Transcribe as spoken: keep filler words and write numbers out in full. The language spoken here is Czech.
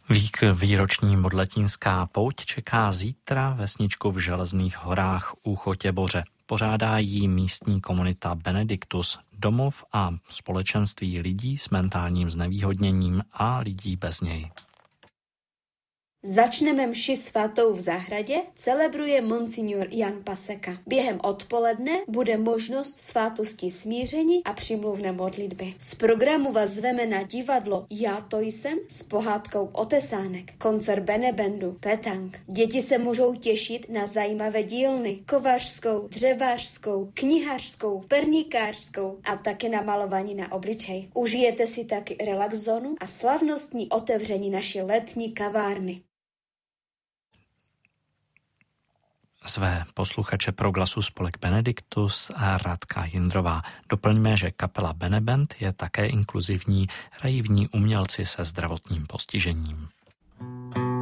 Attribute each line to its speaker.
Speaker 1: Vík výroční modletinská pouť čeká zítra vesničku v Železných horách u Chotěboře. Pořádá jí místní komunita Benediktus, domov a společenství lidí s mentálním znevýhodněním a lidí bez něj.
Speaker 2: Začneme mši svatou v zahradě, celebruje monsignor Jan Paseka. Během odpoledne bude možnost svátosti smíření a přímluvné modlitby. Z programu vás zveme na divadlo Já to jsem s pohádkou Otesánek, koncert Benebendu, Petang. Děti se můžou těšit na zajímavé dílny, kovařskou, dřevářskou, knihařskou, perníkářskou a také na malování na obličej. Užijete si taky relax zónu a slavnostní otevření naší letní kavárny.
Speaker 1: Své posluchače Proglasu spolek Benediktus a Radka Jindrová. Doplňme, že kapela Benebent je také inkluzivní, hrají v ní umělci se zdravotním postižením.